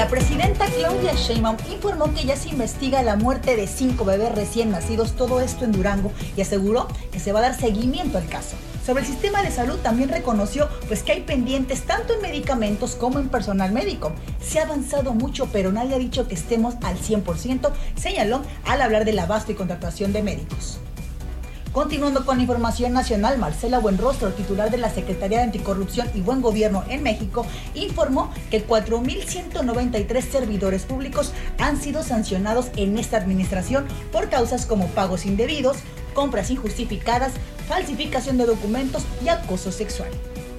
presidenta Claudia Sheinbaum informó que ya se investiga la muerte de 5 bebés recién nacidos, todo esto en Durango, y aseguró que se va a dar seguimiento al caso. Sobre el sistema de salud también reconoció que hay pendientes tanto en medicamentos como en personal médico. Se ha avanzado mucho, pero nadie ha dicho que estemos al 100%, señaló al hablar del abasto y contratación de médicos. Continuando con la información nacional, Marcela Buenrostro, titular de la Secretaría de Anticorrupción y Buen Gobierno en México, informó que 4,193 servidores públicos han sido sancionados en esta administración por causas como pagos indebidos, compras injustificadas, falsificación de documentos y acoso sexual.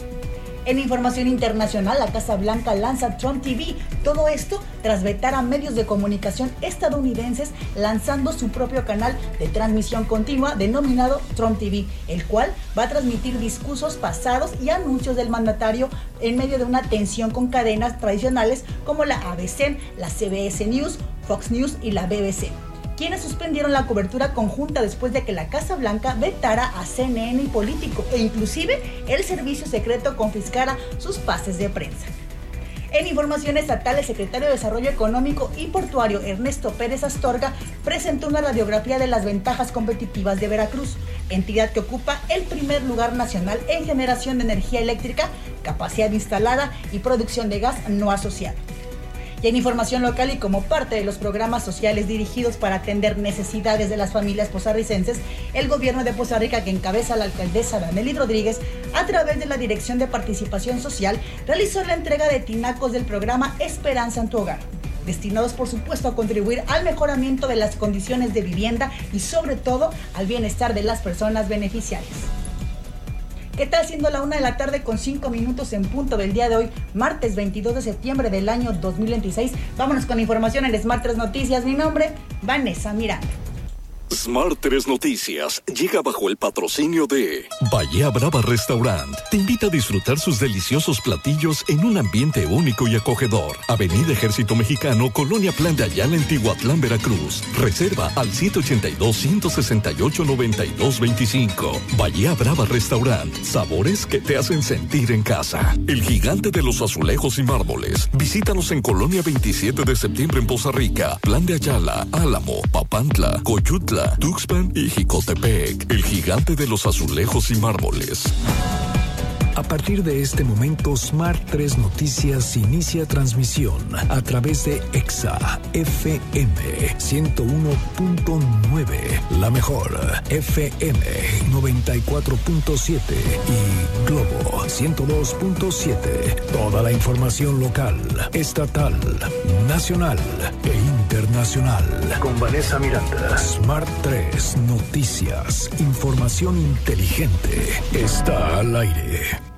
En información internacional, la Casa Blanca lanza Trump TV. Todo esto tras vetar a medios de comunicación estadounidenses, lanzando su propio canal de transmisión continua denominado Trump TV, el cual va a transmitir discursos pasados y anuncios del mandatario en medio de una tensión con cadenas tradicionales como la ABC, la CBS News, Fox News y la BBC, quienes suspendieron la cobertura conjunta después de que la Casa Blanca vetara a CNN y Político e inclusive el servicio secreto confiscara sus pases de prensa. En información estatal, el secretario de Desarrollo Económico y Portuario, Ernesto Pérez Astorga, presentó una radiografía de las ventajas competitivas de Veracruz, entidad que ocupa el primer lugar nacional en generación de energía eléctrica, capacidad instalada y producción de gas no asociado. Y en información local, y como parte de los programas sociales dirigidos para atender necesidades de las familias posarricenses, el gobierno de Poza Rica, que encabeza la alcaldesa Danely Rodríguez, a través de la Dirección de Participación Social, realizó la entrega de tinacos del programa Esperanza en tu Hogar, destinados por supuesto a contribuir al mejoramiento de las condiciones de vivienda y sobre todo al bienestar de las personas beneficiarias. ¿Qué tal? Siendo la 1:05 p.m. en punto del día de hoy, martes 22 de septiembre del año 2026. Vámonos con información en Smart 3 Noticias. Mi nombre, Vanessa Miranda. Smart 3 Noticias llega bajo el patrocinio de Bahía Brava Restaurant. Te invita a disfrutar sus deliciosos platillos en un ambiente único y acogedor. Avenida Ejército Mexicano, Colonia Plan de Ayala, en Tihuatlán, Veracruz. Reserva al 782-168-9225. Bahía Brava Restaurant. Sabores que te hacen sentir en casa. El gigante de los azulejos y mármoles. Visítanos en Colonia 27 de septiembre en Poza Rica, Plan de Ayala, Álamo, Papantla, Coyutla, Tuxpan y Jicotepec. El gigante de los azulejos y mármoles. A partir de este momento, Smart 3 Noticias inicia transmisión a través de EXA FM 101.9, La Mejor FM 94.7 y Globo 102.7. Toda la información local, estatal, nacional e internacional. Con Vanessa Miranda. Smart 3 Noticias. Información inteligente. Está al aire.